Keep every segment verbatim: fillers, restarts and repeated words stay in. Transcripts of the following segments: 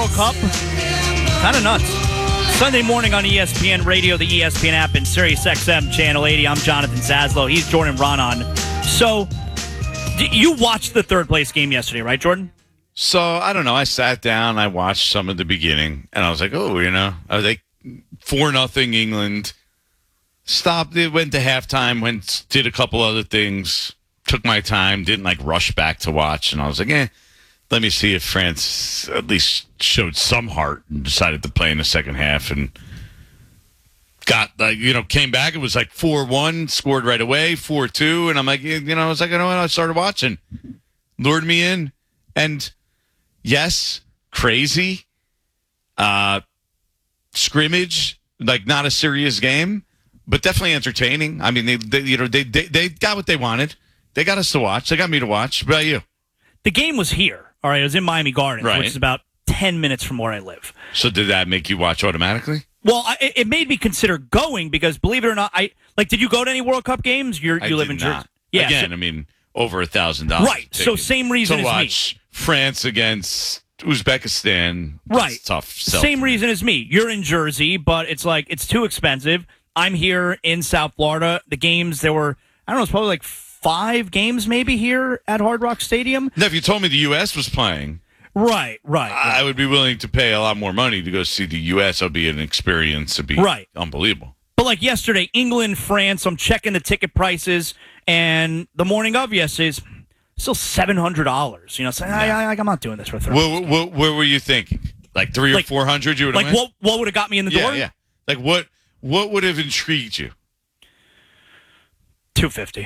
World Cup. Kind of nuts. Sunday morning on E S P N Radio, the E S P N app, and Sirius X M Channel eighty. I'm Jonathan Zaslow. He's Jordan Ronan. So, you watched the third place game yesterday, right, Jordan? So, I don't know. I sat down, I watched some of the beginning, and I was like, oh, you know, I was like, four nothing England. Stopped, it went to halftime, went, did a couple other things, took my time, didn't like rush back to watch, and I was like, eh, let me see if France at least showed some heart and decided to play in the second half, and got, like, you know, came back. It was like four one, scored right away, four two, and I'm like, you know, I was like, you know what, I started watching. Lured me in, and yes, crazy, uh, scrimmage, like not a serious game, but definitely entertaining. I mean, they, they you know, they, they they got what they wanted. They got us to watch. They got me to watch. What about you? The game was here. All right, it was in Miami Gardens, Right. which is about ten minutes from where I live. So did that make you watch automatically? Well, I, it made me consider going because, believe it or not, I like. Did you go to any World Cup games? You're, I you live did in Jersey. not. Yeah. Again, so, I mean, over a thousand dollars. right. So same reason to as watch me. France against Uzbekistan. Right. That's tough. sell Same for me. reason as me. You're in Jersey, but it's like it's too expensive. I'm here in South Florida. The games, there were, I don't know, it's probably like five games maybe here at Hard Rock Stadium. Now, if you told me the U S was playing, Right, right. I would be willing to pay a lot more money to go see the U S. It'll be an experience. It'd be Right. unbelievable. But like yesterday, England, France, I'm checking the ticket prices, and the morning of yesterday's still seven hundred dollars. You know, so I, I, I'm not doing this for three. What, what, what were you thinking? Like three Like- or four hundred? You would Like, what what would have got me in the Yeah, door? yeah. Like what? What would have intrigued you? two fifty.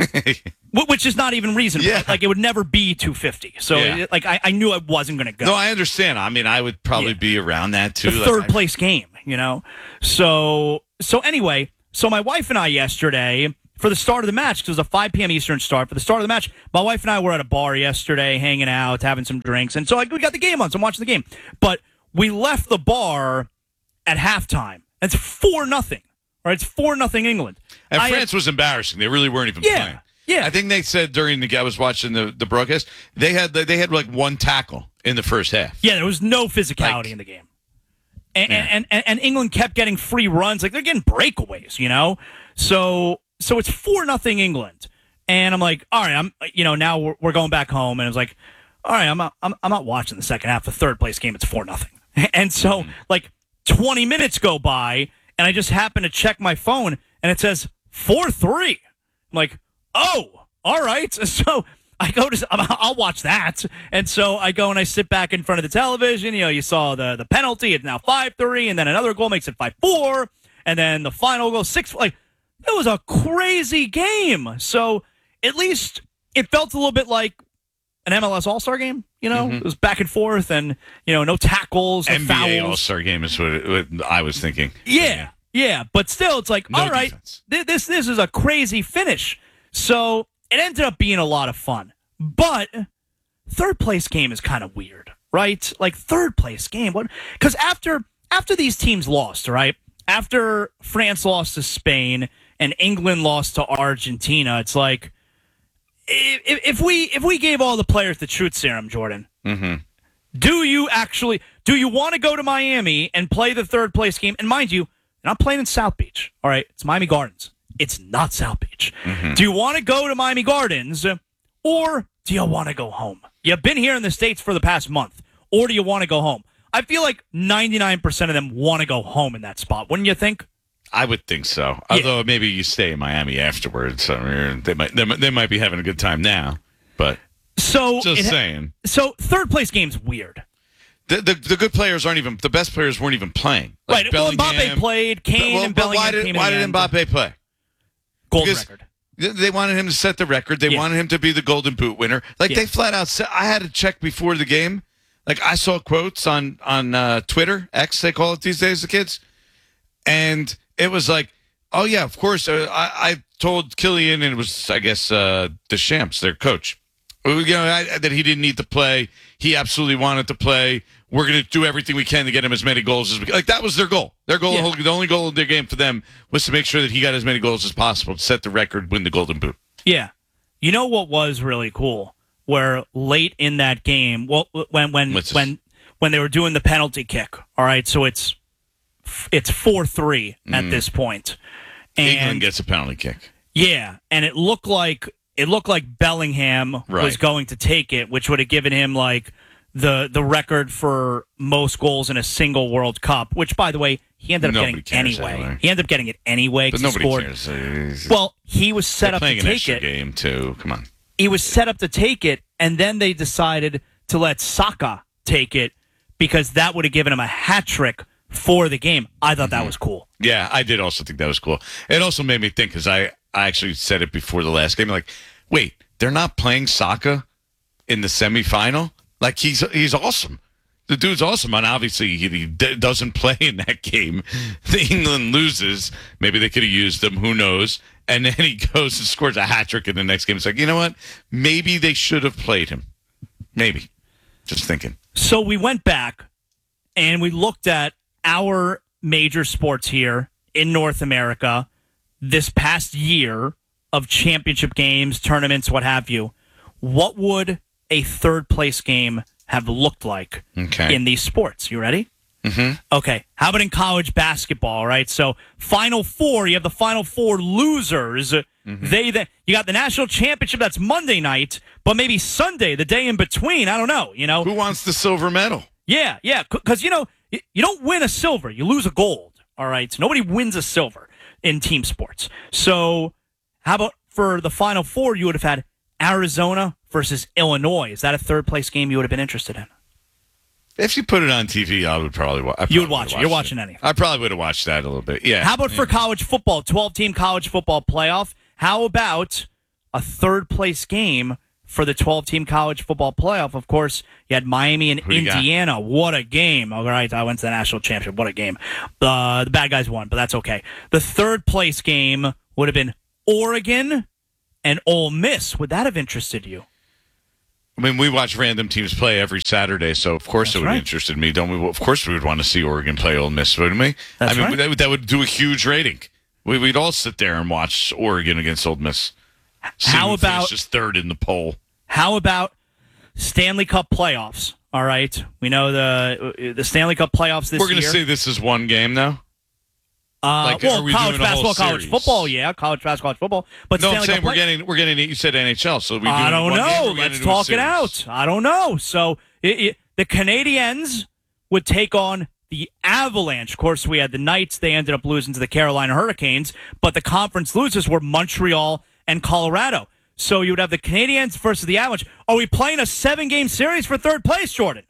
Wh- Which is not even reasonable. Yeah. Like, it would never be two fifty. So, Yeah. it- like, I, I knew I wasn't going to go. No, I understand. I mean, I would probably Yeah. be around that too. the Like, third I- place game, you know? So, so anyway, so my wife and I yesterday, for the start of the match, because it was a five p.m. Eastern start, for the start of the match, my wife and I were at a bar yesterday, hanging out, having some drinks. And so like, we got the game on, so I'm watching the game. But we left the bar at halftime. It's four nothing. Right? It's four nothing England. And I France was embarrassing. They really weren't even Yeah, playing. yeah. I think they said during the I was watching the, the broadcast, they had they had like one tackle in the first half. Yeah, there was no physicality Like- in the game. And, Yeah. and, and and England kept getting free runs. Like, they're getting breakaways, you know? So so it's four nothing England. And I'm like, all right, I'm you know, now we're, we're going back home. And I was like, all right, I'm not, I'm, I'm not watching the second half. The third place game, it's four nothing. And so, Mm-hmm. like, twenty minutes go by, and I just happen to check my phone, and it says four three. I'm like, oh, all right. So I go to, I'll watch that. And so I go and I sit back in front of the television. You know, you saw the, the penalty. It's now five three, and then another goal makes it five four, and then the final goal six. Like, it was a crazy game. So at least it felt a little bit like an M L S All-Star game. You know, Mm-hmm. it was back and forth, and, you know, no tackles, no N B A fouls. All-Star game is what, it, what I was thinking. Yeah, yeah, but still, it's like, No all right, defense. th- this this is a crazy finish. So it ended up being a lot of fun. But third place game is kind of weird, right? Like, third place game, what? Because after after these teams lost, right? After France lost to Spain and England lost to Argentina, it's like, if, if we if we gave all the players the truth serum, Jordan, Mm-hmm. do you actually do you want to go to Miami and play the third place game? And mind you, they're not playing in South Beach. All right, it's Miami Gardens. It's not South Beach. Mm-hmm. Do you want to go to Miami Gardens, or do you want to go home? You've been here in the States for the past month, or do you want to go home? I feel like ninety-nine percent of them want to go home in that spot. Wouldn't you think? I would think so. Although maybe you stay in Miami afterwards. I mean, they might they, might- they might be having a good time now. But So just it- saying, So third place game's weird. the, the the good players aren't even the best players weren't even playing. Like Right. Well, Mbappe Bellingham- played. Kane Well, and but Bellingham why did came why in did the end. Mbappe play? Gold because- record. They wanted him to set the record. They Yeah. wanted him to be the Golden Boot winner. Like Yeah. they flat out said. I had to check before the game. Like I saw quotes on on uh, Twitter, X they call it these days, the kids, and it was like, oh yeah, of course. Uh, I, I told Killian, and it was I guess uh, Deschamps, their coach, you know, I, that he didn't need to play. He absolutely wanted to play. We're going to do everything we can to get him as many goals as we can. Like, that was their goal. Their goal, Yeah. the only goal of their game for them was to make sure that he got as many goals as possible to set the record, win the Golden Boot. Yeah. You know what was really cool? Where late in that game, well, when when What's this? when when they were doing the penalty kick. All right, so it's it's four three at Mm. this point. England And gets a penalty kick. yeah, and it looked like it looked like Bellingham was Right. going to take it, which would have given him like the the record for most goals in a single World Cup, which by the way, he ended up Nobody getting cares anyway. anyway. He ended up getting it anyway But because he nobody scored. cares. Well, he was set They're up to playing an take extra it. game, too. Come on. He was set up to take it, and then they decided to let Saka take it because that would have given him a hat trick for the game. I thought that was cool. Yeah, I did also think that was cool. It also made me think, because I, I actually said it before the last game, like, wait, they're not playing Saka in the semifinal? Like, he's he's awesome. The dude's awesome, and obviously he, he d- doesn't play in that game. The England loses. Maybe they could have used him. Who knows? And then he goes and scores a hat trick in the next game. It's like, you know what? Maybe they should have played him. Maybe. Just thinking. So we went back and we looked at our major sports here in North America this past year of championship games, tournaments, what have you. What would a third place game have looked like Okay. in these sports? You ready? Mm-hmm. Okay. How about in college basketball, right? So Final Four, you have the Final Four losers. Mm-hmm. They then you got the national championship that's Monday night, but maybe Sunday, the day in between. I don't know. You know, Who wants the silver medal? yeah, yeah, because you know y- you don't win a silver, you lose a gold. All right, nobody wins a silver in team sports. So how about for the Final Four? You would have had Arizona versus Illinois. Is that a third place game you would have been interested in? If you put it on T V, I would probably watch. You would watch it. You're watching anything. I probably would have watched that a little bit. Yeah. How about for college football, twelve-team college football playoff? How about a third-place game for the twelve-team college football playoff? Of course, you had Miami and Who you got? Indiana. What a game. All right, I went to the national championship. What a game. Uh, the bad guys won, but that's okay. The third-place game would have been Oregon and Ole Miss. Would that have interested you? I mean, we watch random teams play every Saturday, so of course That's it would right. interest me. Don't we? Of course, we would want to see Oregon play Ole Miss, wouldn't we? That's I mean, right. that, would- that would do a huge rating. We, we'd all sit there and watch Oregon against Ole Miss. See How who about- finishes third in the poll? How about Stanley Cup playoffs? All right, we know the the Stanley Cup playoffs this We're going to year. say this is one game now. Uh, Like, well, are we college doing a whole basketball, college series? football, yeah, college basketball, college football. But No, I'm Stanley saying Cup we're play- getting we're getting. You said N H L, so we. I doing don't one game, know. or we're Let's gonna do a talk it series? out. I don't know. So it, it, the Canadiens would take on the Avalanche. Of course, we had the Knights. They ended up losing to the Carolina Hurricanes. But the conference losers were Montreal and Colorado. So you would have the Canadiens versus the Avalanche. Are we playing a seven-game series for third place, Jordan?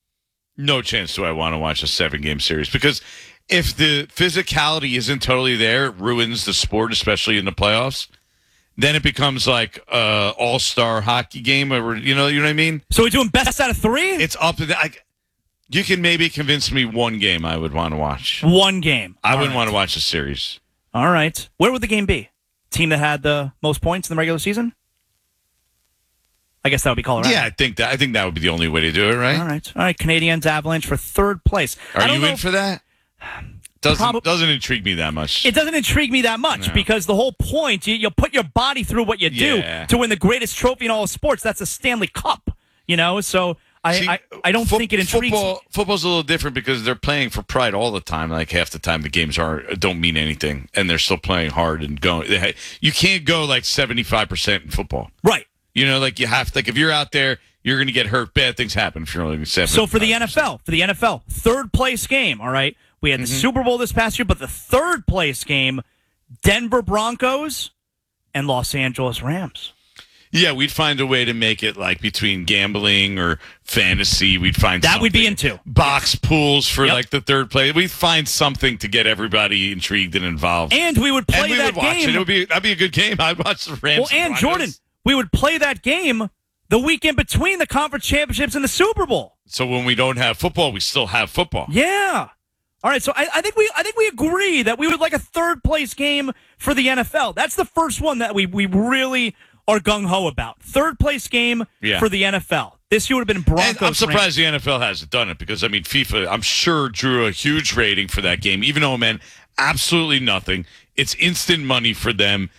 No chance do I want to watch a seven game series, because if the physicality isn't totally there, it ruins the sport, especially in the playoffs. Then it becomes like a all star hockey game, or you know, you know what I mean. So we're doing best out of three? It's up to that. You can maybe convince me one game I would want to watch. One game. I All wouldn't right. want to watch a series. All right. Where would the game be? Team that had the most points in the regular season? I guess that would be Colorado. Yeah, I think that I think that would be the only way to do it, right? All right. All right. Canadiens Avalanche for third place. I Are don't you know in if- for that? Doesn't Prob- doesn't intrigue me that much. It doesn't intrigue me that much No. because the whole point, you, you put your body through what you do Yeah. to win the greatest trophy in all of sports. That's a Stanley Cup, you know? So I, See, I, I don't fo- think it intrigues football, me. Football's a little different because they're playing for pride all the time. Like half the time, the games are don't mean anything, and they're still playing hard and going. They ha- You can't go like seventy five percent in football. Right. You know, like you have like if you're out there, you're going to get hurt. Bad things happen if you're only seven. So for the N F L, for the N F L, third place game, all right? We had the Mm-hmm. Super Bowl this past year, but the third place game, Denver Broncos and Los Angeles Rams. Yeah, we'd find a way to make it like between gambling or fantasy. We'd find That we'd be something. into. Box pools for Yep. like the third place. We'd find something to get everybody intrigued and involved. And we would play And we that would watch game. it. It would be that'd be a good game. I'd watch the Rams. Well, and Broncos. Jordan, we would play that game the weekend between the conference championships and the Super Bowl. So when we don't have football, we still have football. Yeah. All right, so I, I think we I think we agree that we would like a third place game for the N F L. That's the first one that we, we really are gung ho about. Third place game Yeah. for the N F L. This year would have been Broncos. And I'm Rams. surprised the N F L hasn't done it because I mean FIFA, I'm sure drew a huge rating for that game, even though it meant absolutely nothing. It's instant money for them.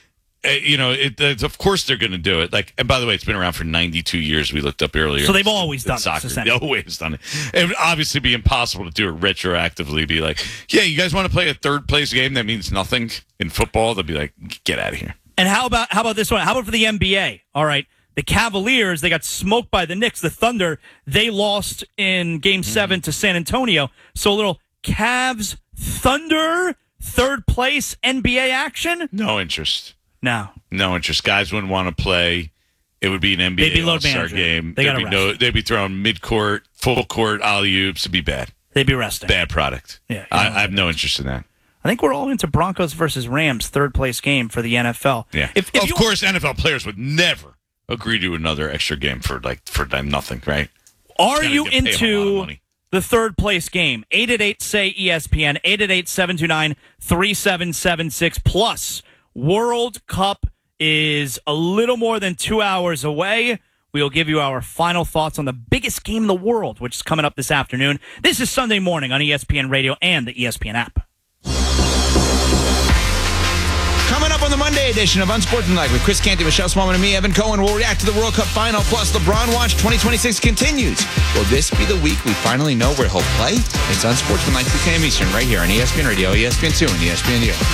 uh, you know, it, it's, of course they're going to do it. Like, and by the way, it's been around for ninety-two years. We looked up earlier. So they've always done soccer. this. They've always done it. It would obviously be impossible to do it retroactively. Be like, yeah, you guys want to play a third place game that means nothing in football? They'll be like, get out of here. And how about how about this one? How about for the N B A? All right. The Cavaliers, they got smoked by the Knicks. The Thunder, they lost in Game mm-hmm. seven to San Antonio. So a little Cavs Thunder third place N B A action? No interest. No. No interest. Guys wouldn't want to play. It would be an N B A They'd be All-Star game. They they'd, be no, they'd be throwing mid-court, full-court alley-oops. It'd be bad. They'd be resting. Bad product. Yeah, I, I have no interest in that. I think we're all into Broncos versus Rams third place game for the N F L. Yeah. If, if of you, course, N F L players would never agree to another extra game for like for nothing, right? Are you into the third place game? eight eight eight, S A Y, E S P N, eight eight eight, seven two nine, three seven seven six. Plus, World Cup is a little more than two hours away. We'll give you our final thoughts on the biggest game in the world, which is coming up this afternoon. This is Sunday morning on E S P N Radio and the E S P N app. Coming up on the Monday edition of Unsportsmanlike with Chris Canty, Michelle Smallman, and me, Evan Cohen, we'll react to the World Cup final. Plus, LeBron Watch twenty twenty-six continues. Will this be the week we finally know where he'll play? It's Unsportsmanlike, two p.m. Eastern, right here on E S P N Radio, E S P N two, and E S P N U.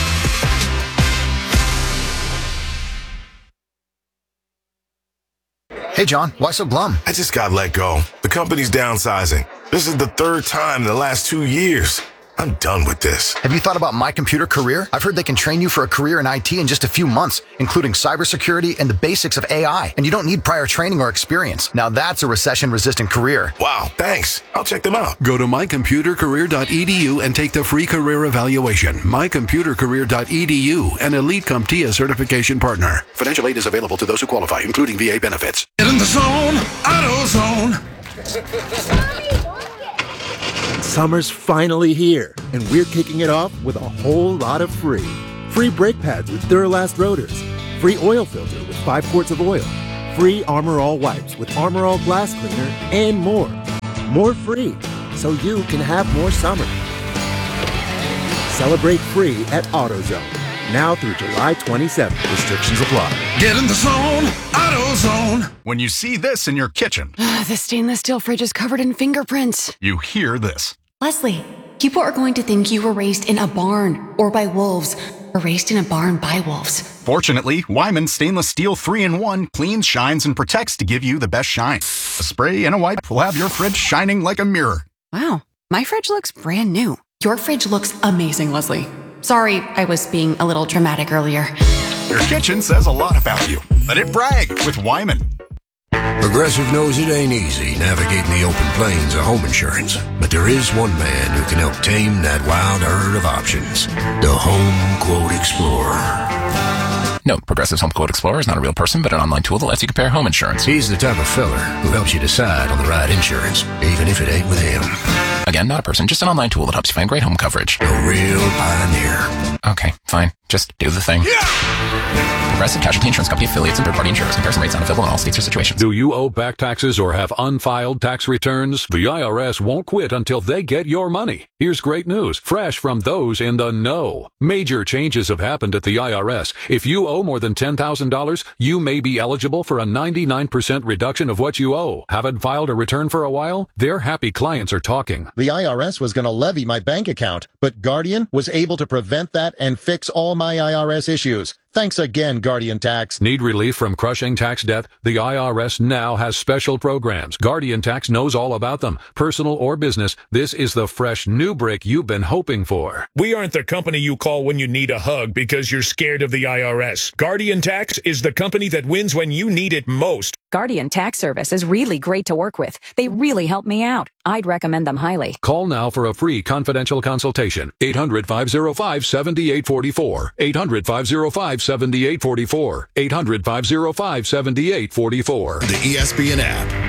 Hey, John, why so glum? I just got let go. The company's downsizing. This is the third time in the last two years. I'm done with this. Have you thought about My Computer Career? I've heard they can train you for a career in I T in just a few months, including cybersecurity and the basics of A I. And you don't need prior training or experience. Now that's a recession-resistant career. Wow, thanks. I'll check them out. Go to my computer career dot e d u and take the free career evaluation. my computer career dot e d u, an Elite CompTIA certification partner. Financial aid is available to those who qualify, including V A benefits. Get in the zone, AutoZone. Summer's finally here, and we're kicking it off with a whole lot of free. Free brake pads with Duralast rotors. Free oil filter with five quarts of oil. Free Armor All wipes with Armor All glass cleaner, and more. More free, so you can have more summer. Celebrate free at AutoZone. Now through July twenty-seventh. Restrictions apply. Get in the zone, AutoZone. When you see this in your kitchen, the stainless steel fridge is covered in fingerprints. You hear this. Leslie, people are going to think you were raised in a barn or by wolves, or raised in a barn by wolves. Fortunately, Wyman Stainless Steel three in one cleans, shines, and protects to give you the best shine. A spray and a wipe will have your fridge shining like a mirror. Wow, my fridge looks brand new. Your fridge looks amazing, Leslie. Sorry, I was being a little dramatic earlier. Your kitchen says a lot about you. Let it brag with Wyman. Progressive knows it ain't easy navigating the open plains of home insurance, but there is one man who can help tame that wild herd of options. The Home Quote Explorer. Note, Progressive's Home Quote Explorer is not a real person, but an online tool that lets you compare home insurance. He's the type of feller who helps you decide on the right insurance, even if it ain't with him. Again, not a person, just an online tool that helps you find great home coverage. A real pioneer. Okay, fine. Just do the thing. Yeah! Progressive Casualty Insurance Company affiliates and third-party insurers. Comparison rates not available in all states or situations. Do you owe back taxes or have unfiled tax returns? The I R S won't quit until they get your money. Here's great news, fresh from those in the know. Major changes have happened at the I R S. If you owe more than ten thousand dollars, you may be eligible for a ninety-nine percent reduction of what you owe. Haven't filed a return for a while? Their happy clients are talking. The I R S was going to levy my bank account, but Guardian was able to prevent that and fix all my I R S issues. Thanks again, Guardian Tax. Need relief from crushing tax debt? The I R S now has special programs. Guardian Tax knows all about them. Personal or business, this is the fresh new break you've been hoping for. We aren't the company you call when you need a hug because you're scared of the I R S. Guardian Tax is the company that wins when you need it most. Guardian Tax Service is really great to work with. They really help me out. I'd recommend them highly. Call now for a free confidential consultation. eight hundred, five oh five, seven eight four four. eight hundred, five oh five, seven eight four four. eight hundred, five oh five, seven eight four four. The E S P N app.